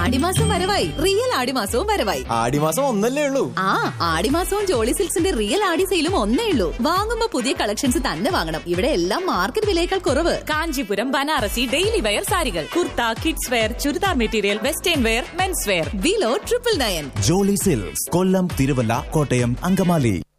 ആടിമാസം വരവായി. റിയൽ ആടിമാസവും വരവായി. ആടിമാസം ഒന്നല്ലേ ഉള്ളൂ. ആടിമാസവും ജോളി സിൽക്സിന്റെ റിയൽ ആടി സെയിലും ഒന്നേ ഉള്ളൂ. വാങ്ങുമ്പോ പുതിയ കളക്ഷൻസ് തന്നെ വാങ്ങണം. ഇവിടെ എല്ലാം മാർക്കറ്റ് വിലയേക്കാൾ കുറവ്. കാഞ്ചീപുരം, ബനാറസി, ഡെയിലി വെയർ സാരികൾ, kurta, kids wear, churidar material, western wear, men's wear. Below 999. Jolly silks, കൊല്ലം, തിരുവല്ല, കോട്ടയം, അങ്കമാലി.